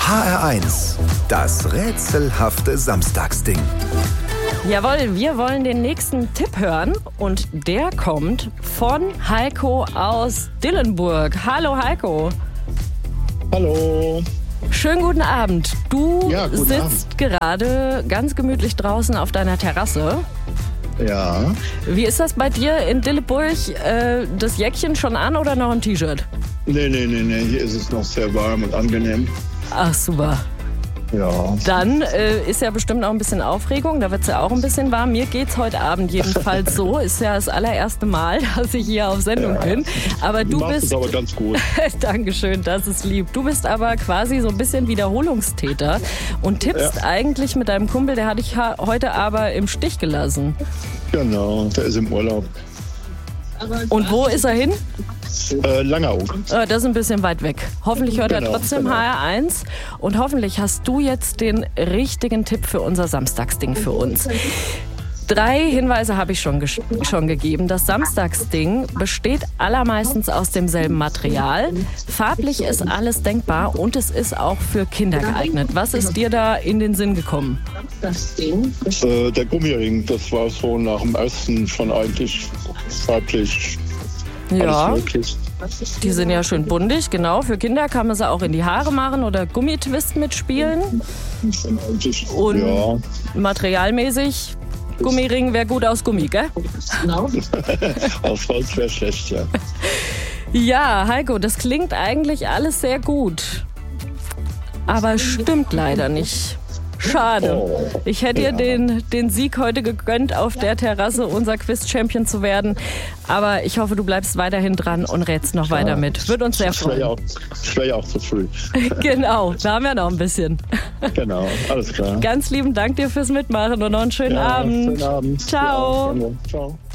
HR1, das rätselhafte Samstagsding. Jawohl, wir wollen den nächsten Tipp hören und der kommt von Heiko aus Dillenburg. Hallo Heiko. Hallo. Schönen guten Abend. Du guten sitzt gerade ganz gemütlich draußen auf deiner Terrasse. Ja. Wie ist das bei dir in Dillenburg? Das Jäckchen schon an oder noch im T-Shirt? Nee. Hier ist es noch sehr warm und angenehm. Ach, super. Ja. Dann ist ja bestimmt auch ein bisschen Aufregung, da wird es ja auch ein bisschen warm. Mir geht's heute Abend jedenfalls so. Ist ja das allererste Mal, dass ich hier auf Sendung bin. Aber du machst bist... es aber ganz gut. Dankeschön, das ist lieb. Du bist aber quasi so ein bisschen Wiederholungstäter und tippst eigentlich mit deinem Kumpel, der hat dich heute aber im Stich gelassen. Genau, der ist im Urlaub. Und wo ist er hin? Langeoog. Das ist ein bisschen weit weg. Hoffentlich hört er trotzdem HR1 und hoffentlich hast du jetzt den richtigen Tipp für unser Samstagsding für uns. 3 Hinweise habe ich schon gegeben. Das Samstagsding besteht allermeistens aus demselben Material. Farblich ist alles denkbar und es ist auch für Kinder geeignet. Was ist dir da in den Sinn gekommen? Der Gummiring, das war so nach dem ersten schon eigentlich farblich Ja, alles möglich. die sind ja schön buntig, genau. Für Kinder kann man sie auch in die Haare machen oder Gummitwist mitspielen. Und materialmäßig, Gummiring wäre gut aus Gummi, gell? Aus Holz wäre schlecht, ja. Ja, Heiko, das klingt eigentlich alles sehr gut. Aber stimmt leider nicht. Schade. Ich hätte dir den Sieg heute gegönnt, auf der Terrasse unser Quiz-Champion zu werden. Aber ich hoffe, du bleibst weiterhin dran und rätst noch weiter mit. Würde uns sehr freuen. Ich wäre ja auch zu früh. Genau, da haben wir noch ein bisschen. Genau, alles klar. Ganz lieben Dank dir fürs Mitmachen und noch einen schönen Abend. Schönen Abend. Ciao. Ja, ciao.